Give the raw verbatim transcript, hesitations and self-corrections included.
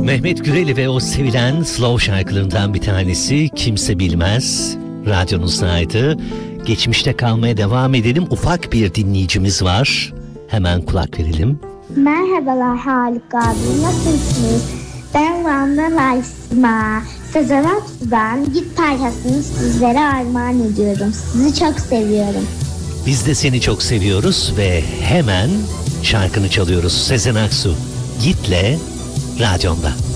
Mehmet Güreli ve o sevilen slow şarkılarından bir tanesi Kimse Bilmez. Radyonuzdaydı. Geçmişte kalmaya devam edelim. Ufak bir dinleyicimiz var. Hemen kulak verelim. Merhabalar Haluk abi, nasılsınız? Ben Van'dan Aysma. Sezen Aksu'dan Git parçasını sizlere armağan ediyorum. Sizi çok seviyorum. Biz de seni çok seviyoruz ve hemen şarkını çalıyoruz. Sezen Aksu, Git'le radyonda.